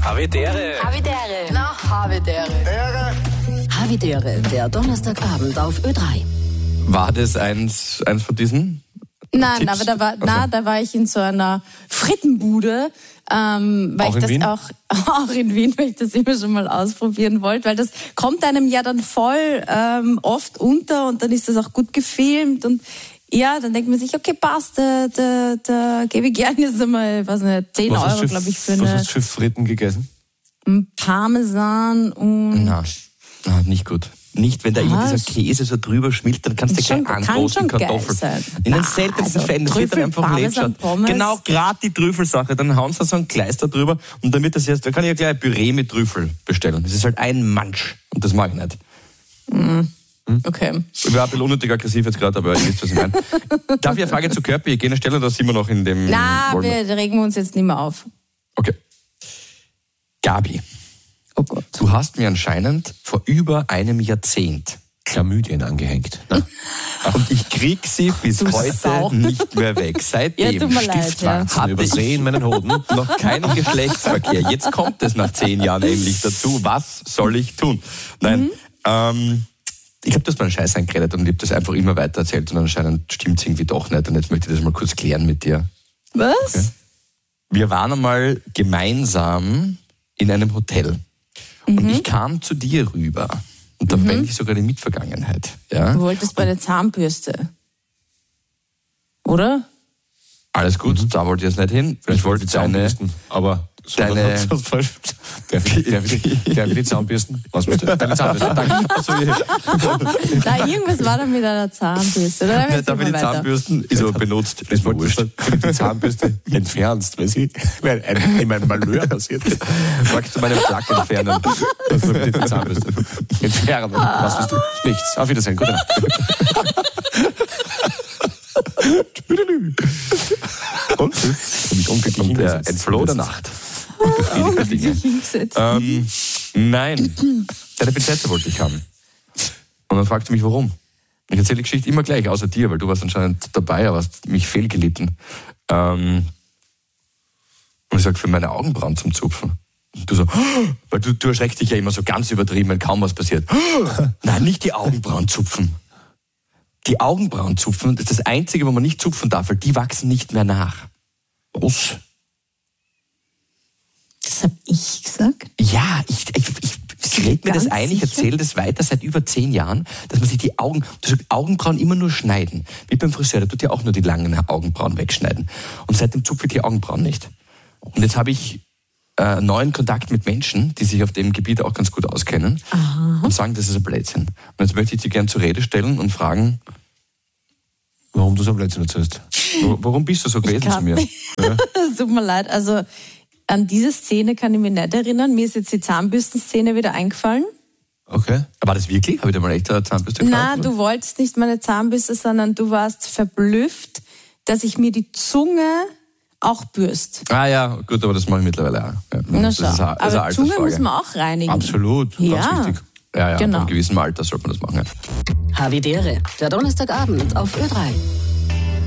Havidere. Havidere. Na, Havidere. Havidere, der Donnerstagabend auf Ö3. War das eins von diesen? Nein, Tipps? aber da war ich in so einer Frittenbude, weil Auch ich in das Wien? auch in Wien, weil ich das immer schon mal ausprobieren wollte, weil das kommt einem ja dann voll oft unter und dann ist das auch gut gefilmt und ja, dann denkt man sich, okay, passt, da gebe ich gerne jetzt einmal, was nicht, 10 Euro, glaube ich, für Was eine hast du für Fritten gegessen? Parmesan und... Na, nicht gut. Nicht, wenn da immer dieser Käse so drüber schmilzt, dann kannst du gleich angroßen Kartoffeln. Sein. In den seltensten Fällen, das wird dann einfach lätschert. Genau, gerade die Trüffelsache. Dann hauen sie so ein Kleister drüber und dann wird das jetzt, da kann ich ja gleich ein Püree mit Trüffel bestellen. Das ist halt ein Mansch und das mag ich nicht. Okay. Ich war ein bisschen unnötig aggressiv jetzt gerade, aber ihr wisst, was ich meine. Darf ich eine Frage zu Körper gehen stellen oder sind wir noch in dem... Na, wir regen uns jetzt nicht mehr auf. Okay. Gabi, Oh Gott. du hast mir anscheinend vor über einem Jahrzehnt Chlamydien angehängt. Na? und ich krieg sie bis Du heute Sau. nicht mehr weg. Seitdem Ja, tut mir leid, Stiftwarzen hatte übersehen meinen Hoden. noch keinen Geschlechtsverkehr. Jetzt kommt es nach 10 Jahren endlich dazu. Was soll ich tun? Nein, ich habe das mal einen Scheiß eingeredet und ich habe das einfach immer weiter erzählt und anscheinend stimmt es irgendwie doch nicht. Und jetzt möchte ich das mal kurz klären mit dir. Was? Okay. Wir waren einmal gemeinsam in einem Hotel und ich kam zu dir rüber und da fände ich sogar die Mitvergangenheit. Ja? Du wolltest bei der Zahnbürste. Oder? Alles gut, da wollte ich jetzt nicht hin. Ich wollte deine... Zahnbürsten, aber... Deine- Darf ich die Zahnbürsten? Was willst du? Deine Zahnbürsten, danke. Da irgendwas war da mit einer Zahnbürste. Oder? Ja, da bin die Zahnbürsten ist aber benutzt. Ich wollte, dass du die Zahnbürste entfernst, weil in meinem Malheur passiert ist. Magst du meine Plaque entfernen? Also die Zahnbürste entfernen. Was willst du? Nichts. Auf Wiedersehen. Gute Nacht. Und? Und er entfloh der Nacht. Befriedigte Dinge. Nein, deine Pinzette wollte ich haben. Und dann fragst du mich, warum. Ich erzähle die Geschichte immer gleich, außer dir, weil du warst anscheinend dabei, aber hast mich fehlgelitten. Und ich sag, für meine Augenbrauen zum Zupfen. Und du so, weil du erschreckst dich ja immer so ganz übertrieben, wenn kaum was passiert. Nein, nicht die Augenbrauen zupfen. Die Augenbrauen zupfen, das ist das Einzige, wo man nicht zupfen darf, weil die wachsen nicht mehr nach. Was? Das hab ich gesagt? Ja, ich red mir das ein, ich erzähle das weiter seit über 10 Jahren, dass man sich die Augenbrauen immer nur schneiden. Wie beim Friseur, der tut ja auch nur die langen Augenbrauen wegschneiden. Und seitdem zupfe ich die Augenbrauen nicht. Und jetzt habe ich neuen Kontakt mit Menschen, die sich auf dem Gebiet auch ganz gut auskennen und sagen, das ist ein Blödsinn. Und jetzt möchte ich dir gerne zur Rede stellen und fragen, Warum du so ein Blödsinn erzählst? warum bist du so gewesen zu mir? Ja. Es tut mir leid, also an diese Szene kann ich mich nicht erinnern. Mir ist jetzt die Zahnbürstenszene wieder eingefallen. Okay. War das wirklich? Habe ich dir mal echt eine Zahnbürste gekauft? Na, du wolltest nicht meine Zahnbürste, sondern du warst verblüfft, dass ich mir die Zunge auch bürst. Ah ja, gut, aber das mache ich mittlerweile auch. Ja, Na das schau, ist eine aber Zunge Altersfrage. muss man auch reinigen. Absolut. Ganz Ja. wichtig. Ja, Genau. ab einem gewissen Alter sollte man das machen. Ja. Havidere, der Donnerstagabend auf Ö3.